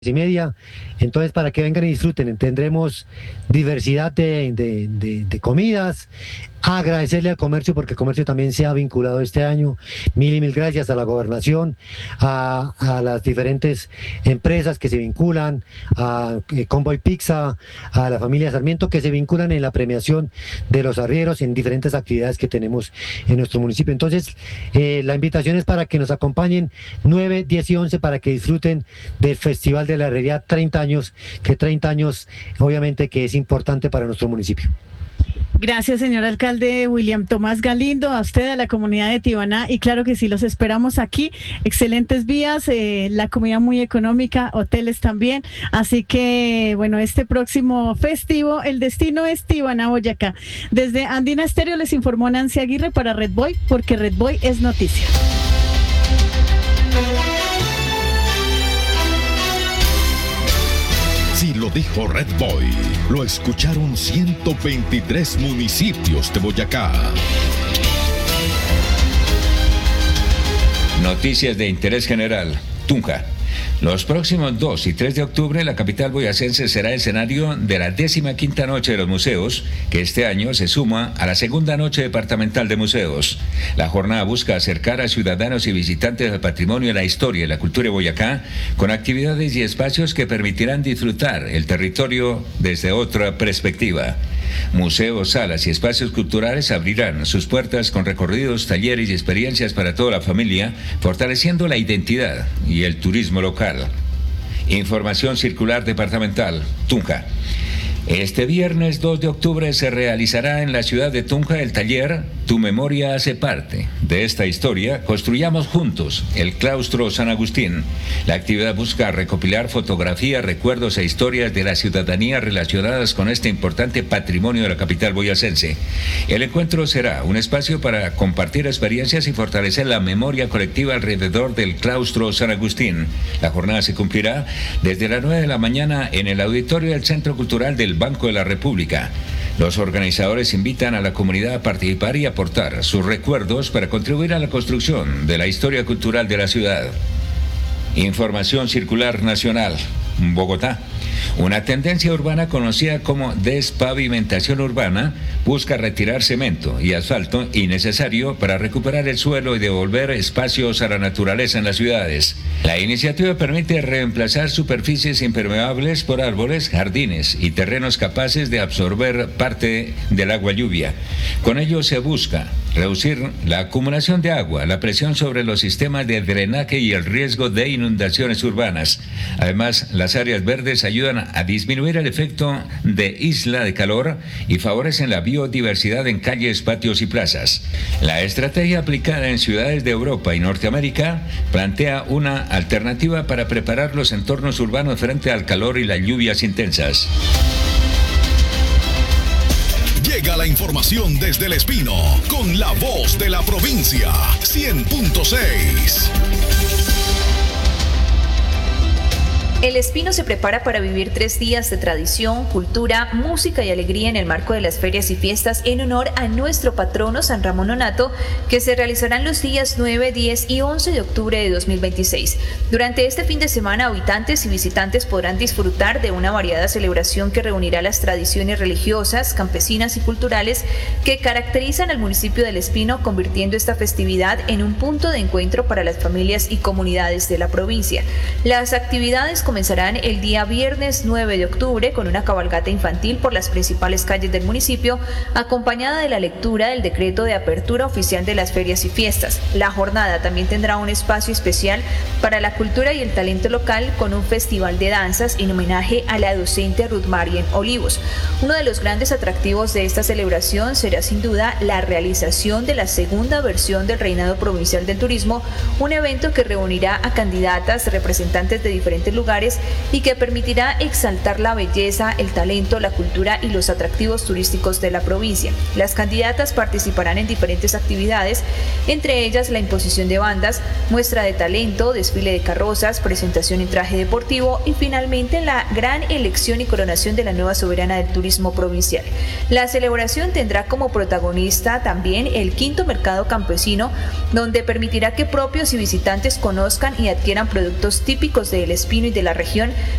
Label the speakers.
Speaker 1: y media. Entonces, para que vengan y disfruten, tendremos diversidad de comidas. Agradecerle al comercio, porque el comercio también se ha vinculado este año. Mil y mil gracias a la gobernación, a las diferentes empresas que se vinculan, a Convoy Pizza, a la familia Sarmiento, que se vinculan en la premiación de los arrieros en diferentes actividades que tenemos en nuestro municipio. Entonces, la invitación es para que nos acompañen 9, 10 y 11 para que disfruten del Festival de la Herrería 30 años, que 30 años obviamente que es importante para nuestro municipio.
Speaker 2: Gracias, señor alcalde William Tomás Galindo, a usted, a la comunidad de Tibaná, y claro que sí, los esperamos aquí. Excelentes vías, la comida muy económica, hoteles también, así que, bueno, este próximo festivo, el destino es Tibaná, Boyacá. Desde Andina Estéreo les informó Nancy Aguirre para Red Boy, porque Red Boy es noticia.
Speaker 3: Si lo dijo Red Boy, lo escucharon 123 municipios de Boyacá.
Speaker 4: Noticias de interés general. Tunja. Los próximos 2 y 3 de octubre, la capital boyacense será escenario de la 15ª Noche de los Museos, que este año se suma a la segunda Noche Departamental de Museos. La jornada busca acercar a ciudadanos y visitantes al patrimonio, la historia y la cultura de Boyacá, con actividades y espacios que permitirán disfrutar el territorio desde otra perspectiva. Museos, salas y espacios culturales abrirán sus puertas con recorridos, talleres y experiencias para toda la familia, fortaleciendo la identidad y el turismo local. Información circular departamental, Tunja. Este viernes 2 de octubre se realizará en la ciudad de Tunja el taller Tu memoria hace parte de esta historia, construyamos juntos el claustro San Agustín. La actividad busca recopilar fotografías, recuerdos e historias de la ciudadanía relacionadas con este importante patrimonio de la capital boyacense. El encuentro será un espacio para compartir experiencias y fortalecer la memoria colectiva alrededor del claustro San Agustín. La jornada se cumplirá desde las 9 de la mañana en el auditorio del Centro Cultural del Banco de la República. Los organizadores invitan a la comunidad a participar y aportar sus recuerdos para contribuir a la construcción de la historia cultural de la ciudad. Información circular nacional. Bogotá. Una tendencia urbana conocida como despavimentación urbana busca retirar cemento y asfalto innecesario para recuperar el suelo y devolver espacios a la naturaleza en las ciudades. La iniciativa permite reemplazar superficies impermeables por árboles, jardines y terrenos capaces de absorber parte del agua lluvia. Con ello se busca reducir la acumulación de agua, la presión sobre los sistemas de drenaje y el riesgo de inundaciones urbanas. Además, las áreas verdes ayudan a disminuir el efecto de isla de calor y favorecen la biodiversidad en calles, patios y plazas. La estrategia aplicada en ciudades de Europa y Norteamérica plantea una alternativa para preparar los entornos urbanos frente al calor y las lluvias intensas.
Speaker 3: Llega la información desde El Espino con la voz de la provincia 100.6.
Speaker 5: El Espino se prepara para vivir 3 días de tradición, cultura, música y alegría en el marco de las ferias y fiestas en honor a nuestro patrono San Ramón Nonnato, que se realizarán los días 9, 10 y 11 de octubre de 2026. Durante este fin de semana, habitantes y visitantes podrán disfrutar de una variada celebración que reunirá las tradiciones religiosas, campesinas y culturales que caracterizan al municipio del Espino, convirtiendo esta festividad en un punto de encuentro para las familias y comunidades de la provincia. Las actividades comenzarán el día viernes 9 de octubre con una cabalgata infantil por las principales calles del municipio, acompañada de la lectura del decreto de apertura oficial de las ferias y fiestas. La jornada también tendrá un espacio especial para la cultura y el talento local con un festival de danzas en homenaje a la docente Ruth Marien Olivos. Uno de los grandes atractivos de esta celebración será sin duda la realización de la segunda versión del Reinado Provincial del Turismo, un evento que reunirá a candidatas, representantes de diferentes lugares y que permitirá exaltar la belleza, el talento, la cultura y los atractivos turísticos de la provincia. Las candidatas participarán en diferentes actividades, entre ellas la imposición de bandas, muestra de talento, desfile de carrozas, presentación en traje deportivo y finalmente la gran elección y coronación de la nueva soberana del turismo provincial. La celebración tendrá como protagonista también el 5º mercado campesino, donde permitirá que propios y visitantes conozcan y adquieran productos típicos del Espino y de la la región